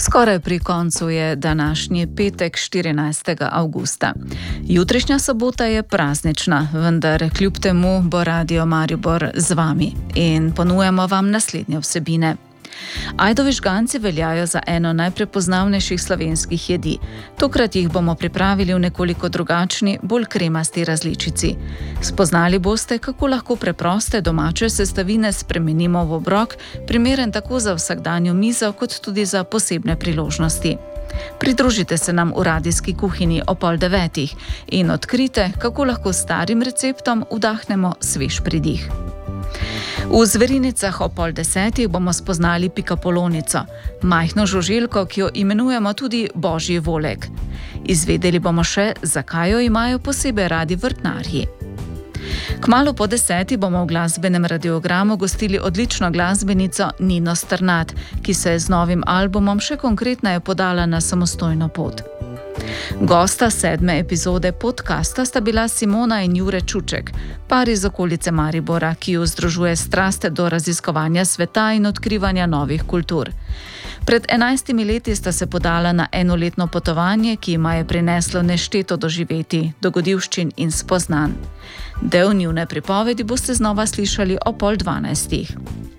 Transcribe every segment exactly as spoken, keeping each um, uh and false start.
Skoraj pri koncu je današnji petek štirinajstega avgusta. Jutrišnja sobota je praznična, vendar kljub temu bo Radio Maribor z vami in ponujamo vam naslednje vsebine. Ajdovi žganci veljajo za eno najprepoznavnejših slovenskih jedi. Tokrat jih bomo pripravili v nekoliko drugačni, bolj kremasti različici. Spoznali boste, kako lahko preproste domače sestavine spremenimo v obrok, primeren tako za vsakdanjo mizo, kot tudi za posebne priložnosti. Pridružite se nam v radijski kuhinji o pol devetih in odkrite, kako lahko s starim receptom vdahnemo svež pridih. V zverinicah o pol desetih bomo spoznali pikapolonico, majhno žuželko, ki jo imenujemo tudi božji volek. Izvedeli bomo še, zakaj jo imajo posebej radi vrtnarji. Kmalu po deseti bomo v glasbenem radiogramu gostili odlično glasbenico Nino Strnad, ki se je z novim albumom še konkretneje podala na samostojno pot. Gosta sedme epizode podcasta sta bila Simona in Jure Čuček, par iz okolice Maribora, ki ju združuje strast do raziskovanja sveta in odkrivanja novih kultur. Pred enajstimi leti sta se podala na enoletno potovanje, ki jima je prineslo nešteto doživeti, dogodivščin in spoznanj. Del njune pripovedi boste znova slišali o pol dvanajstih.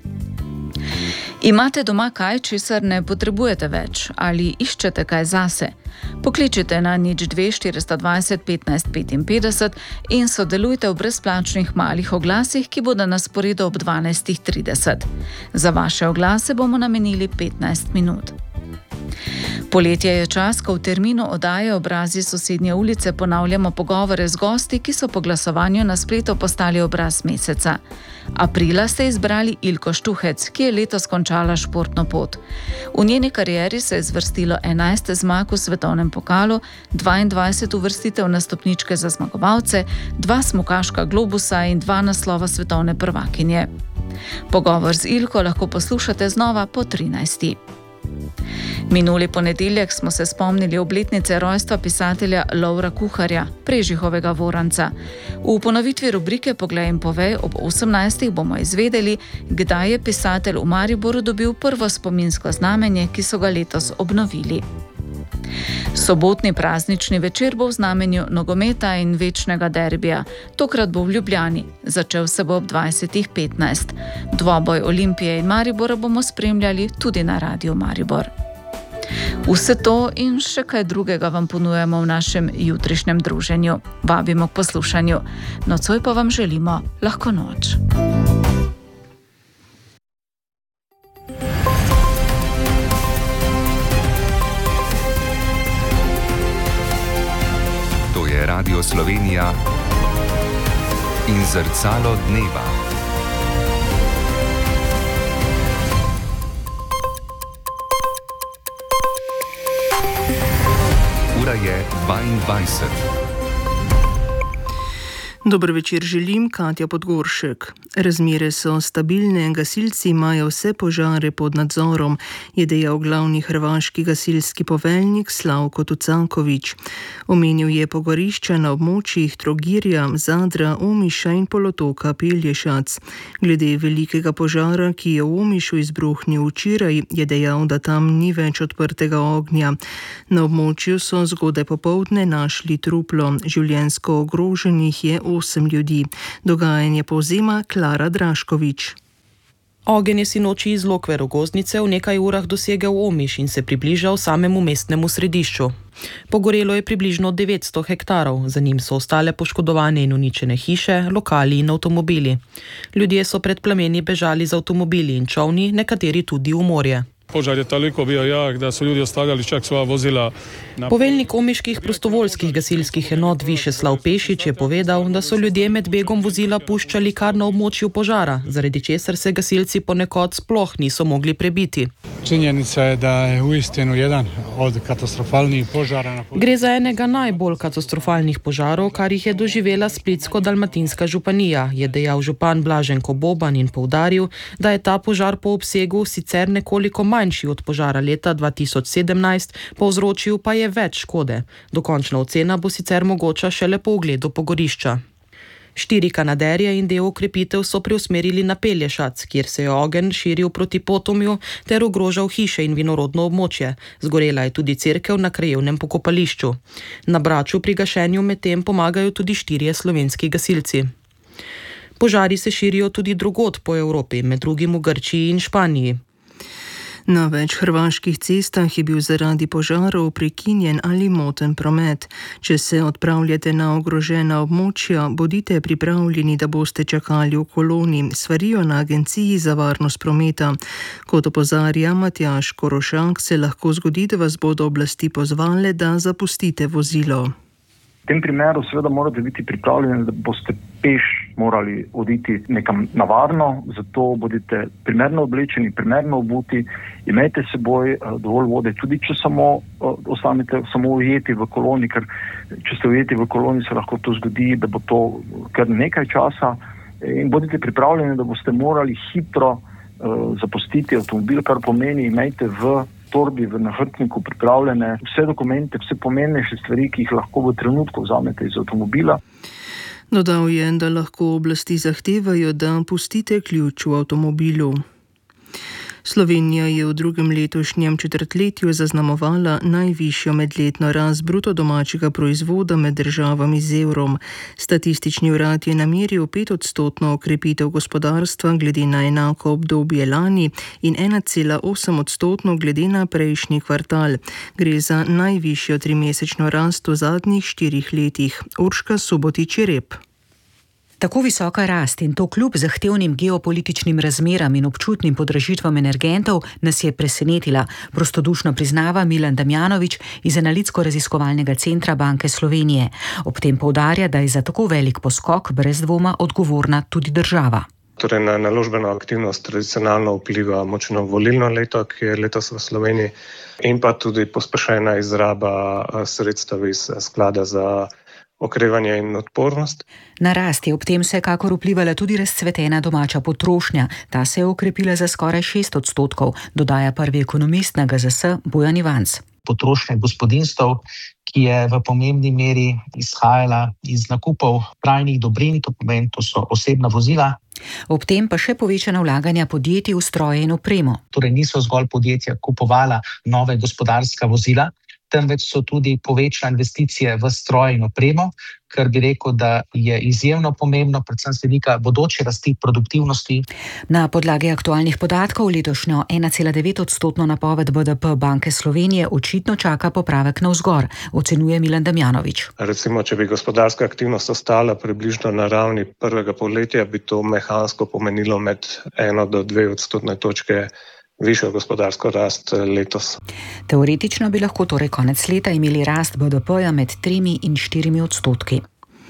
Imate doma kaj, česar ne potrebujete več, ali iščete kaj zase? Pokličite na nič dve štiristo dvajset petnajst petinpetdeset in sodelujte v brezplačnih malih oglasih, ki bodo na sporedu ob dvanajstih trideset. Za vaše oglase bomo namenili petnajst minut. Poletje je čas, ko v terminu oddaje Obrazi sosednje ulice ponavljamo pogovore z gosti, ki so po glasovanju na spletu postali obraz meseca. Aprila ste izbrali Ilko Štuhec, ki je letos končala športno pot. V njeni karieri se je zvrstilo enajst zmag v svetovnem pokalu, dvaindvajset uvrstitev na stopničke za zmagovalce, dva smukaška globusa in dva naslova svetovne prvakinje. Pogovor z Ilko lahko poslušate znova po trinajsti. Minuli ponedeljek smo se spomnili obletnice rojstva pisatelja Lovra Kuharja, Prežihovega Voranca. V ponovitvi rubrike Poglej in povej ob osemnajstih bomo izvedeli, kdaj je pisatelj v Mariboru dobil prvo spominsko znamenje, ki so ga letos obnovili. Sobotni praznični večer bo v znamenju nogometa in večnega derbija. Tokrat bo v Ljubljani. Začel se bo ob dvajsetih petnajst. Dvoboj Olimpije in Maribora bomo spremljali tudi na Radiu Maribor. Vse to in še kaj drugega vam ponujamo v našem jutrišnjem druženju. Vabimo k poslušanju. Nocoj pa vam želimo lahko noč. To je Radio Slovenija in Zrcalo dneva. Je dvaindvajset. Dober večer želim, Katja Podgoršek. Razmere so stabilne, gasilci imajo vse požare pod nadzorom, je dejal glavni hrvaški gasilski poveljnik Slavko Tucaković. Omenil je pogorišča na območjih Trogirja, Zadra, Omiša in polotoka Pelješac. Glede velikega požara, ki je v Omišu izbruhnil včeraj, je dejal, da tam ni več odprtega ognja. Na območju so zgodaj popoldne našli truplo, življenjsko ogroženih je osem ljudi. Dogajanje povzema Klara Drašković. Ogenj je sinoči iz Lokve Rogoznice v nekaj urah dosegel Omiš in se približal samemu mestnemu središču. Pogorelo je približno devetsto hektarov, za njim so ostale poškodovane in uničene hiše, lokali in avtomobili. Ljudje so pred plameni bežali z avtomobili in čolni, nekateri tudi v morje. Požar je toliko bio jak, da su ljudi ostavljali čak svoja vozila. Poveljnik omiških prostovoljskih gasilskih enot Višeslav Pešić je povedal, da so ljudje med begom vozila puščali kar na območju požara, zaradi česar se gasilci ponekod sploh niso mogli prebiti. Činjenica je, da je uistinu jedan od katastrofalnih požara. Na... Gre za enega najbolj katastrofalnih požarov, kar jih je doživela Splitsko-dalmatinska županija, je dejal župan Blaženko Boban in poudaril, da je ta požar po obsegu sicer nekoliko manjši od požara leta dva tisoč sedemnajst, povzročil pa je več škode. Dokončna ocena bo sicer mogoča šele po ogledu pogorišča. Štiri Kanaderje in del okrepitev so preusmerili na Pelješac, kjer se je ogenj širil proti Potomju ter ogrožal hiše in vinorodno območje. Zgorela je tudi cerkev na krajevnem pokopališču. Na Braču pri gašenju medtem pomagajo tudi štirje slovenski gasilci. Požari se širijo tudi drugod po Evropi, med drugim v Grčiji in Španiji. Na več hrvaških cestah je bil zaradi požarov prekinjen ali moten promet. Če se odpravljate na ogrožena območja, bodite pripravljeni, da boste čakali v koloni, svarijo na Agenciji za varnost prometa. Kot opozarja Matjaž Korošak, se lahko zgodi, da vas bodo oblasti pozvale, da zapustite vozilo. V tem primeru seveda morate biti pripravljeni, da boste peš morali oditi nekam na varno, zato bodite primerno oblečeni, primerno obuti, imejte s seboj dovolj vode, tudi če samo ostanete samo ujeti v koloni, ker če ste ujeti v koloni, se lahko to zgodi, da bo to kar nekaj časa, in bodite pripravljeni, da boste morali hitro uh, zapustiti avtomobil, kar pomeni, imejte v torbi, v nahrbtniku pripravljene vse dokumente, vse pomembnejše stvari, ki jih lahko v trenutku vzamete iz avtomobila. Dodal je, da lahko oblasti zahtevajo, da pustite ključ v avtomobilu. Slovenija je v drugem letošnjem četrtletju zaznamovala najvišjo medletno rast bruto domačega proizvoda med državami z evrom. Statistični urad je nameril petodstotno okrepitev gospodarstva glede na enako obdobje lani in ena cela osem odstotno glede na prejšnji kvartal. Gre za najvišjo trimesečno rast v zadnjih štirih letih. Urška Subotič-Rep. Tako visoka rast in to kljub zahtevnim geopolitičnim razmeram in občutnim podražitvam energentov nas je presenetila, prostodušno priznava Milan Damjanović iz Analitsko-raziskovalnega centra Banke Slovenije. Ob tem poudarja, da je za tako velik poskok brez dvoma odgovorna tudi država. Torej na naložbeno aktivnost tradicionalno vpliva močno volilno leto, ki je letos v Sloveniji, in pa tudi pospešena izraba sredstev iz sklada za okrevanje in odpornost. Na rast je ob tem vsekakor vplivala tudi razcvetena domača potrošnja. Ta se je okrepila za skoraj šest odstotkov, dodaja prvi ekonomist na G Z S Bojan Ivanc. Potrošnje gospodinjstev, ki je v pomembni meri izhajala iz nakupov trajnih dobrin, to pomeni, to so osebna vozila. Ob tem pa še povečana vlaganja podjetij v stroje in opremo. Torej niso zgolj podjetja kupovala nove gospodarska vozila, temveč so tudi povečale investicije v stroje in opremo, kar bi rekel, da je izjemno pomembno, predvsem z vidika bodoče rasti produktivnosti. Na podlagi aktualnih podatkov letošnjo ena cela devet odstotno napoved B D P Banke Slovenije očitno čaka popravek navzgor, ocenjuje Milan Damjanović. Recimo, če bi gospodarska aktivnost ostala približno na ravni prvega polletja, bi to mehansko pomenilo med eno do dve odstotne točke višjo gospodarsko rast letos. Teoretično bi lahko torej konec leta imeli rast B D P-ja med tremi in štirimi odstotki.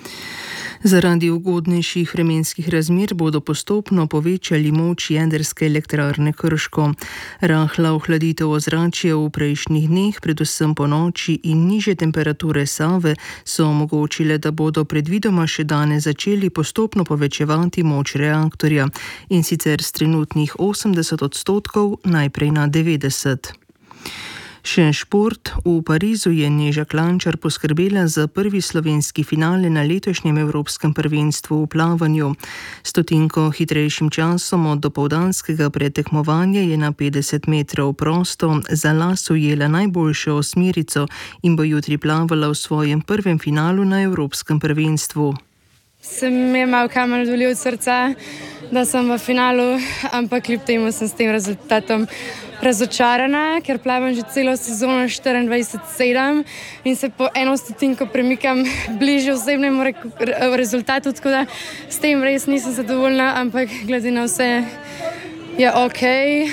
Zaradi ugodnejših vremenskih razmer bodo postopno povečali moč jedrske elektrarne Krško. Rahla ohladitev ozračja v prejšnjih dneh, predvsem po noči, in nižje temperature Save so omogočile, da bodo predvidoma še danes začeli postopno povečevati moč reaktorja, in sicer s trenutnih osemdeset odstotkov najprej na devetdeset. Še šport. V Parizu je Neža Klančar poskrbela za prvi slovenski finale na letošnjem evropskem prvenstvu v plavanju. Stotinko hitrejšim časom od dopoldanskega pretekmovanja je na petdeset metrov prosto za las ujela najboljšo osmerico in bo jutri plavala v svojem prvem finalu na evropskem prvenstvu. Sem imel kamen doli od srca, da sem v finalu, ampak kljub temu sem s tem rezultatom razočarana, ker plavam že celo sezono štiriindvajset sedem in se po eno stotinko premikam bližje osebnemu re- rezultatu, tako da s tem res nisem zadovoljna, ampak glede na vse je okej.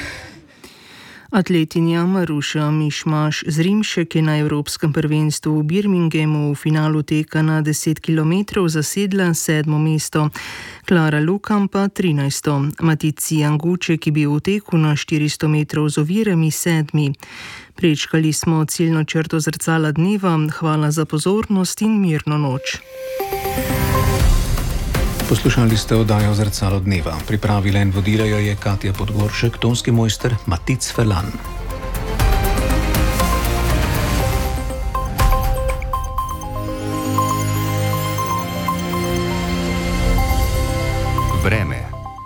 Atletinja Maruša Mišmaš Zrimšek je na evropskem prvenstvu v Birminghamu v finalu teka na deset kilometrov zasedla sedmo mesto, Klara Lukan pa trinajsto, Matici Janguče, ki bi v teku na štiristo metrov z ovirami sedmi. Prečkali smo ciljno črto zrcala dneva, hvala za pozornost in mirno noč. Poslušali ste oddajo Zrcalo dneva. Pripravila in vodila jo je Katja Podgoršek, tonski mojster Matic Felan. Vreme.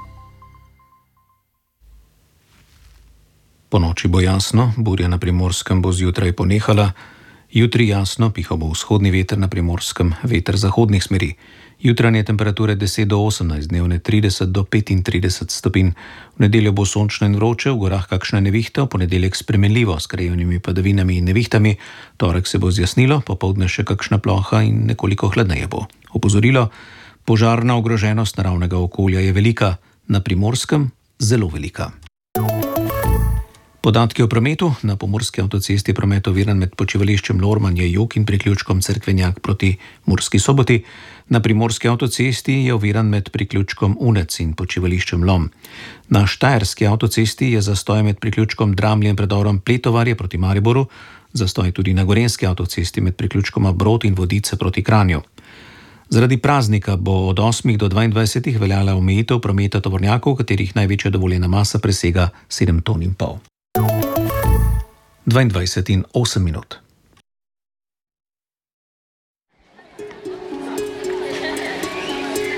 Po noči bo jasno, burja na Primorskem bo zjutraj ponehala, jutri jasno, pihal bo vzhodni veter na Primorskem, veter zahodnih smeri. Jutranje temperature deset do osemnajst, dnevne trideset do petintrideset stopinj. V nedeljo bo sončno in vroče, v gorah kakšna nevihta, v ponedeljek spremenljivo s krajevnimi padavinami in nevihtami, torek se bo zjasnilo, popoldne še kakšna ploha in nekoliko hladneje bo. Opozorilo: požarna ogroženost naravnega okolja je velika, na Primorskem zelo velika. Podatki o prometu. Na pomurski avtocesti je promet oviran med počivališčem Lormanje-Jug in priključkom Cerkvenjak proti Murski Soboti. Na primorski avtocesti je oviran med priključkom Unec in počivališčem Lom. Na štajerski avtocesti je zastoj med priključkom Dramlje in predorom Pletovarje proti Mariboru, zastoj tudi na gorenski avtocesti med priključkoma Brod in Vodice proti Kranju. Zaradi praznika bo od osmih do dvaindvajsetih veljala omejitev prometa tovornjakov, katerih največja dovoljena masa presega sedem ton in pol. dvaindvajset in osem minut.